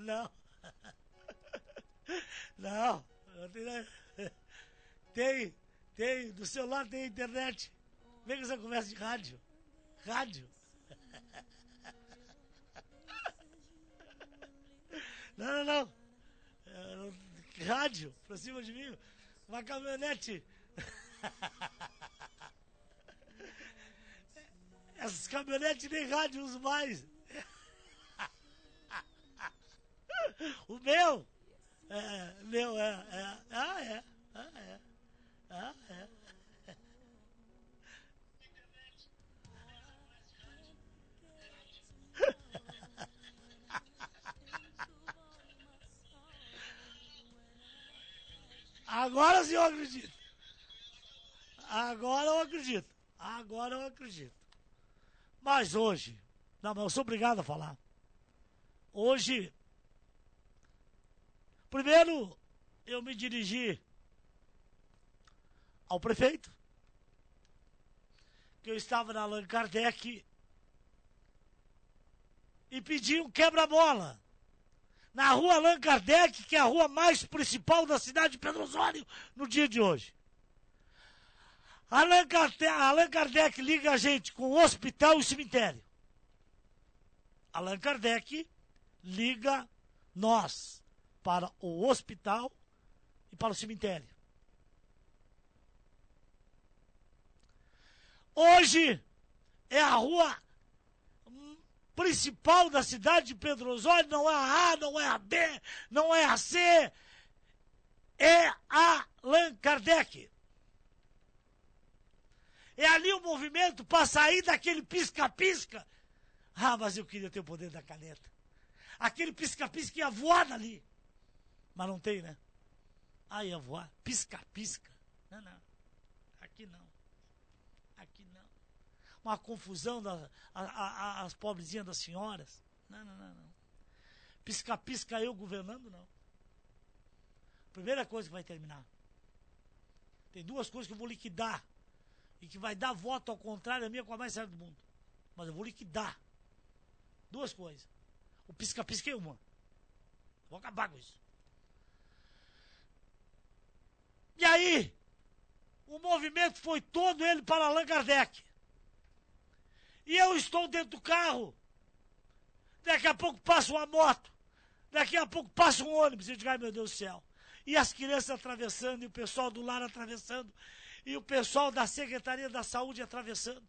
Não. Não. Tem. Do celular tem internet. Vem com essa conversa de rádio. Rádio. Não. Rádio, pra cima de mim. Uma caminhonete. Essas caminhonetes nem rádio usam mais. O meu. É. Agora sim eu acredito. Agora eu acredito. Mas hoje, não, mas eu sou obrigado a falar. Hoje, primeiro eu me dirigi ao prefeito, que eu estava na Allan Kardec, e pedi um quebra-mola na rua Allan Kardec, que é a rua mais principal da cidade de Pedro Osório, no dia de hoje. Allan Kardec liga a gente com o hospital e o cemitério. Allan Kardec liga nós para o hospital e para o cemitério. Hoje é a rua principal da cidade de Pedro Osório, não é a A, não é a B, não é a C, é a Allan Kardec. É ali o movimento para sair daquele pisca-pisca. Ah, mas eu queria ter o poder da caneta. Aquele pisca-pisca ia voar dali. Mas não tem, né? Ah, ia voar. Pisca-pisca. Não. Aqui não. Uma confusão as pobrezinhas das senhoras. Não. Pisca-pisca eu governando, não. Primeira coisa que vai terminar. Tem duas coisas que eu vou liquidar. E que vai dar voto ao contrário a minha com a mais séria do mundo. Mas eu vou liquidar. Duas coisas. O pisca-pisca é uma. Vou acabar com isso. E aí, o movimento foi todo ele para Allan Kardec. E eu estou dentro do carro. Daqui a pouco passa uma moto. Daqui a pouco passa um ônibus. E eu digo, ai meu Deus do céu. E as crianças atravessando, e o pessoal do lar atravessando, e o pessoal da Secretaria da Saúde atravessando.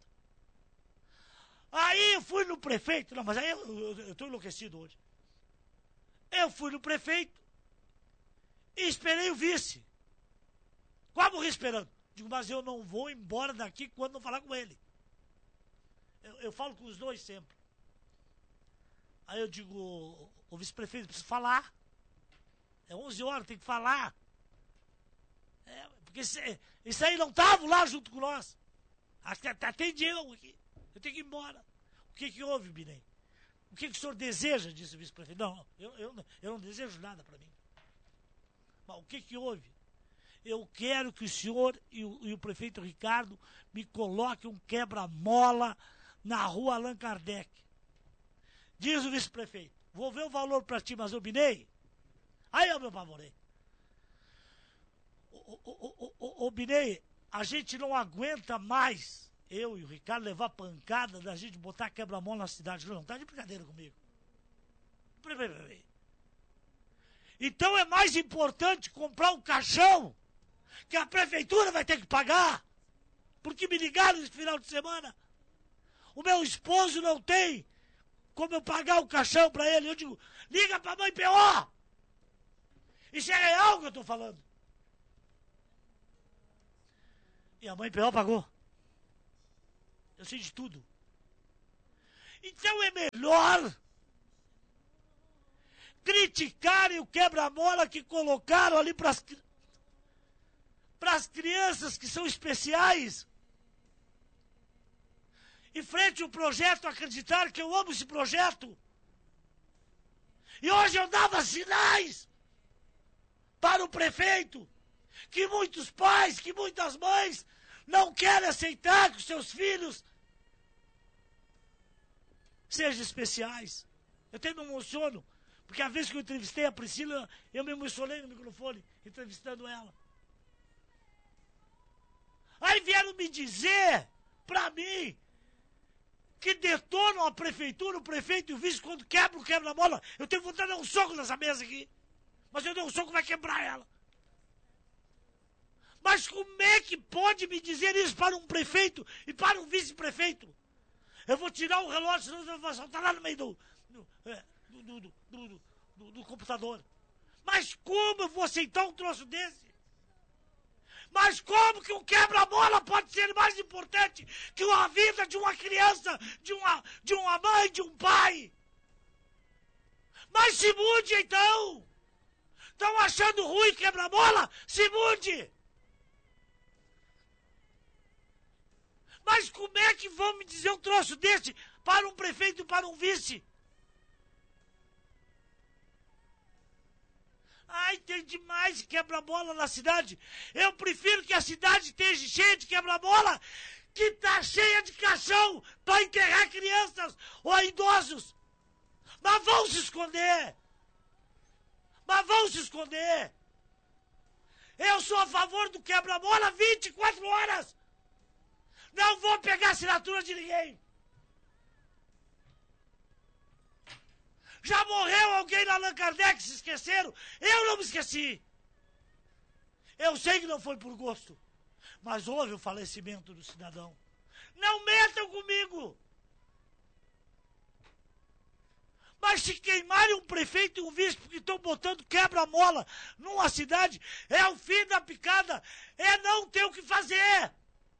Aí eu fui no prefeito. Não, mas aí eu estou enlouquecido hoje. Eu fui no prefeito e esperei o vice. Quase morri esperando. Digo, mas eu não vou embora daqui quando não falar com ele. Eu falo com os dois sempre. Aí eu digo, o vice-prefeito, preciso falar. É 11 horas, tem que falar. Porque isso aí não estava lá junto com nós. Atende eu aqui. Eu tenho que ir embora. O que houve, Binei? O que o senhor deseja, disse o vice-prefeito. Não, eu não desejo nada para mim. Mas o que houve? Eu quero que o senhor e o prefeito Ricardo me coloquem um quebra-mola na rua Allan Kardec. Diz o vice-prefeito, vou ver o valor para ti, mas eu Binei. Aí eu me apavorei. Ô Binei, a gente não aguenta mais, eu e o Ricardo, levar pancada da gente botar quebra-mola na cidade. Não, tá de brincadeira comigo. Então é mais importante comprar um caixão que a prefeitura vai ter que pagar, porque me ligaram esse final de semana. O meu esposo não tem como eu pagar o caixão para ele. Eu digo, liga para a mãe P.O. Isso é real que eu estou falando. E a mãe P.O. pagou. Eu sei de tudo. Então é melhor criticarem o quebra-mola que colocaram ali para as crianças que são especiais. Em frente ao projeto, acreditar que eu amo esse projeto. E hoje eu dava sinais para o prefeito que muitos pais, que muitas mães não querem aceitar que os seus filhos sejam especiais. Eu até me emociono, Porque a vez que eu entrevistei a Priscila, eu me emocionei no microfone, entrevistando ela. Aí vieram me dizer, pra mim, que detonam a prefeitura, o prefeito e o vice quando quebra o quebra-mola. Eu tenho vontade de dar um soco nessa mesa aqui. Mas eu der um soco, vai quebrar ela. Mas como é que pode me dizer isso para um prefeito e para um vice-prefeito? Eu vou tirar o relógio, senão eu vou saltar lá no meio do computador. Mas como eu vou aceitar um troço desse? Mas como que um quebra-mola pode ser mais importante que a vida de uma criança, de uma mãe, de um pai? Mas se mude então! Estão achando ruim quebra-mola? Se mude! Mas como é que vão me dizer um troço desse para um prefeito e para um vice? Ai, tem demais quebra-mola na cidade. Eu prefiro que a cidade esteja cheia de quebra-mola que está cheia de caixão para enterrar crianças ou idosos. Mas vão se esconder. Mas vão se esconder. Eu sou a favor do quebra-mola 24 horas. Não vou pegar assinatura de ninguém. Já morreu alguém na Allan Kardec, se esqueceram? Eu não me esqueci. Eu sei que não foi por gosto, mas houve o falecimento do cidadão. Não metam comigo. Mas se queimarem um prefeito e um vice porque estão botando quebra-mola numa cidade, é o fim da picada, é não ter o que fazer.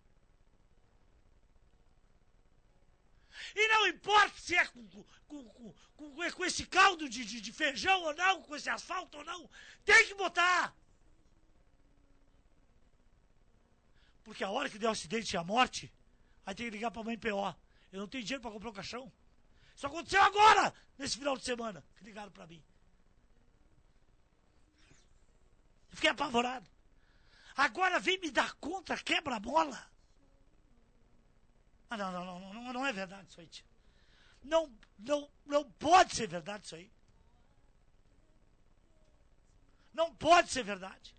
E não importa se é com esse caldo de feijão ou não, com esse asfalto ou não, tem que botar. Porque a hora que der o acidente e a morte, aí tem que ligar para a mãe P.O. Eu não tenho dinheiro para comprar um caixão. Isso aconteceu agora, nesse final de semana, que ligaram para mim. Eu fiquei apavorado. Agora vem me dar conta, quebra-mola. Ah, não é verdade isso aí, tia. Não pode ser verdade isso aí. Não pode ser verdade.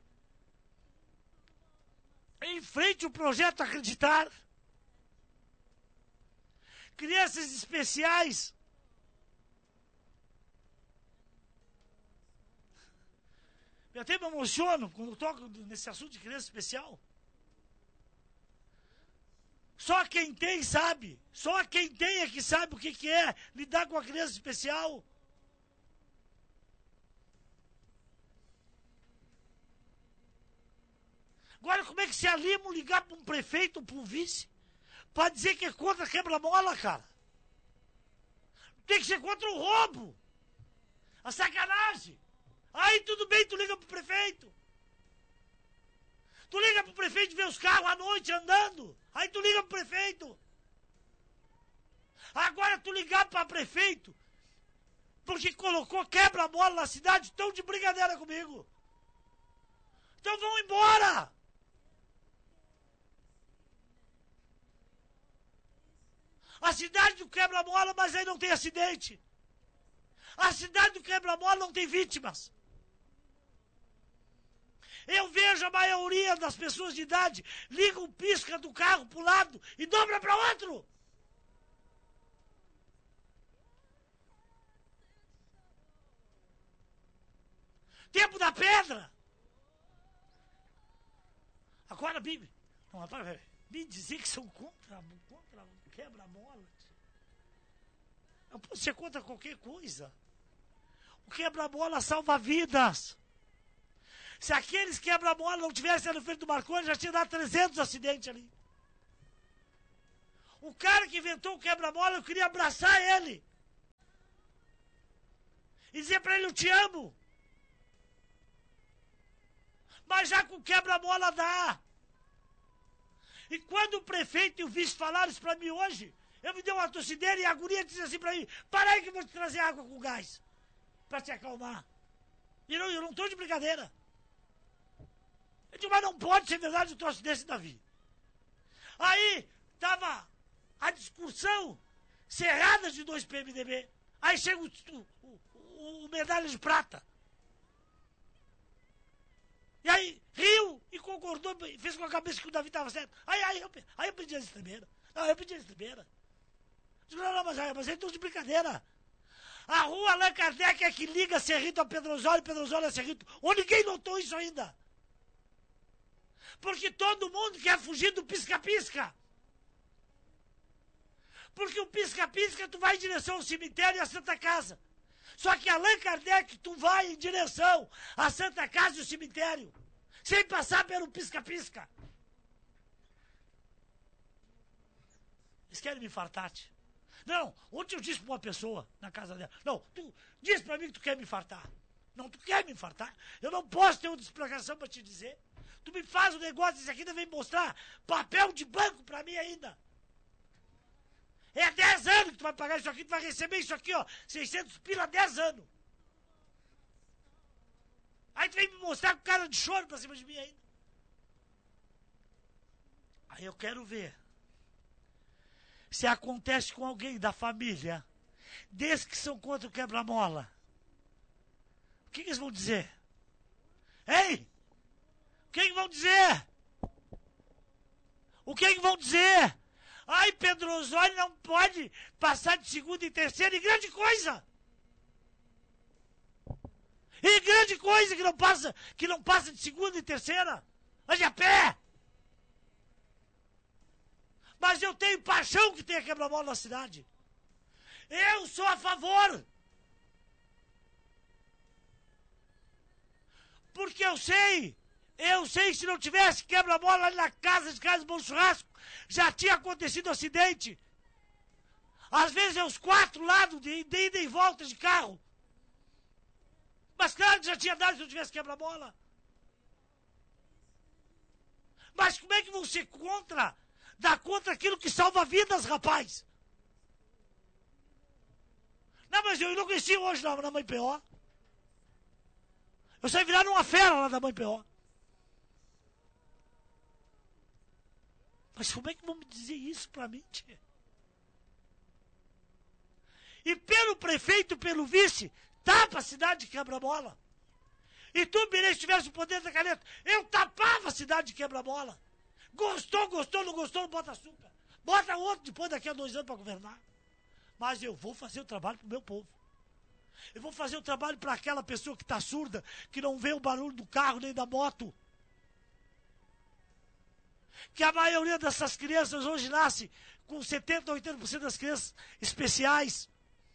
Em frente o projeto Acreditar. Crianças especiais. Eu até me emociono quando eu toco nesse assunto de criança especial. Só quem tem sabe. Só quem tem é que sabe o que é lidar com a criança especial. Agora, como é que se alima ligar para um prefeito ou para um vice para dizer que é contra quebra-mola, cara? Tem que ser contra o roubo. A sacanagem. Aí tudo bem, tu liga pro prefeito. Tu liga pro prefeito ver os carros à noite andando. Aí tu liga pro prefeito. Agora tu ligar para prefeito porque colocou quebra-mola na cidade, estão de brincadeira comigo. Então vão embora. A cidade do quebra-mola, mas aí não tem acidente. A cidade do quebra-mola não tem vítimas. Eu vejo a maioria das pessoas de idade liga o pisca do carro para o lado e dobra para outro. Tempo da pedra. Agora, me dizer que são contra quebra-mola. Eu posso ser contra qualquer coisa. O quebra-mola salva vidas. Se aqueles quebra-mola não tivessem na frente do Marconi, já tinha dado 300 acidentes ali. O cara que inventou o quebra-mola, eu queria abraçar ele. E dizer para ele, eu te amo. Mas já com quebra-mola dá. E quando o prefeito e o vice falaram isso para mim hoje, eu me dei uma torcideira e a guria disse assim para mim, para aí que eu vou te trazer água com gás. Para te acalmar. E eu não estou de brincadeira. Eu digo, mas não pode ser verdade o troço desse, Davi. Aí, estava a discussão cerrada de dois PMDB. Aí chega o o medalha de prata. E aí, riu e concordou, fez com a cabeça que o Davi estava certo. Aí eu pedi a estribeira. Não, eu pedi a estribeira. Digo, não, mas aí estão de brincadeira. A rua Allan Kardec é que liga Cerrito a Pedro Osório, Pedro Osório a Cerrito. Ou ninguém notou isso ainda. Porque todo mundo quer fugir do pisca-pisca. Porque o pisca-pisca tu vai em direção ao cemitério e à Santa Casa. Só que Allan Kardec tu vai em direção à Santa Casa e ao cemitério. Sem passar pelo pisca-pisca. Eles querem me infartar, tio. Não, ontem eu disse pra uma pessoa na casa dela. Não, tu diz pra mim que tu quer me infartar. Não, tu quer me infartar? Eu não posso ter outra explicação pra te dizer. Tu me faz um negócio desse aqui, ainda vem mostrar papel de banco pra mim ainda. É 10 anos que tu vai pagar isso aqui, tu vai receber isso aqui, ó, 600 pila há 10 anos. Aí tu vem me mostrar com cara de choro pra cima de mim ainda. Aí eu quero ver se acontece com alguém da família, desses que são contra o quebra-mola. O que eles vão dizer? Hein? O que vão dizer? O que vão dizer? Ai, Pedro Osório não pode passar de segunda e terceira, e grande coisa! E grande coisa que não passa de segunda e terceira! Ande a pé! Mas eu tenho paixão que tenha quebra-mola na cidade. Eu sou a favor. Porque eu sei que se não tivesse quebra-mola ali na casa de Bom Churrasco, já tinha acontecido acidente. Às vezes é os 4 lados de ida e volta de carro. Mas claro que já tinha dado se não tivesse quebra-mola. Mas como é que vão ser contra? Dar contra aquilo que salva vidas, rapaz. Não, mas eu enlouqueci hoje na Mãe P.O. Eu saí virando uma fera lá da Mãe P.O. Mas como é que vão me dizer isso pra mim, tia? E pelo prefeito, pelo vice, tapa a cidade de quebra-mola. E tu, Mireille, se tivesse o poder da caneta, eu tapava a cidade de quebra-mola. Gostou, não gostou, não bota açúcar. Bota outro depois daqui a 2 anos para governar. Mas eu vou fazer o trabalho pro meu povo. Eu vou fazer o trabalho para aquela pessoa que está surda, que não vê o barulho do carro nem da moto. Que a maioria dessas crianças hoje nasce com 70%, 80% das crianças especiais.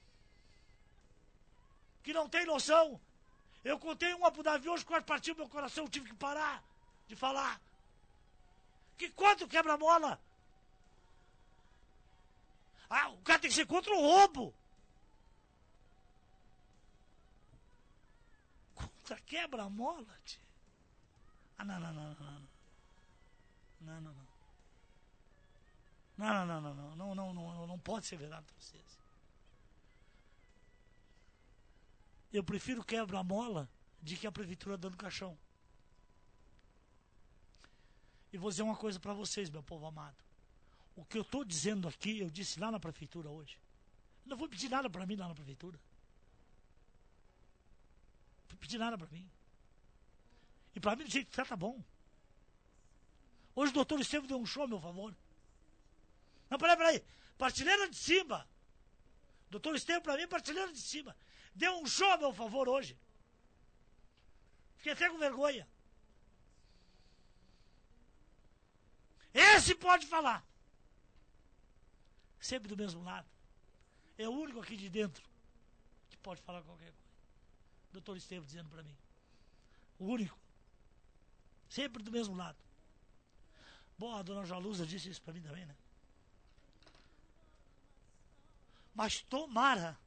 Que não tem noção. Eu contei uma pro Davi hoje, quase partiu meu coração, eu tive que parar de falar. Que contra o quebra-mola? Ah, o cara tem que ser contra o roubo. Contra quebra-mola, tia. Ah, não. Não pode ser verdade pra vocês. Eu prefiro quebra-mola de que a prefeitura dando caixão. E vou dizer uma coisa para vocês, meu povo amado. O que eu estou dizendo aqui, eu disse lá na prefeitura hoje. Eu não vou pedir nada para mim lá na prefeitura. Não vou pedir nada para mim. E para mim, do jeito que tá bom. Hoje o doutor Estevam deu um show a meu favor. Não, peraí. Partilheira de cima. Doutor Estevam, para mim, partilheira de cima. Deu um show a meu favor hoje. Fiquei até com vergonha. Esse pode falar. Sempre do mesmo lado. É o único aqui de dentro que pode falar qualquer coisa. Doutor Estevam dizendo para mim. O único. Sempre do mesmo lado. Bom, a dona Jalusa disse isso para mim também, né? Mas tomara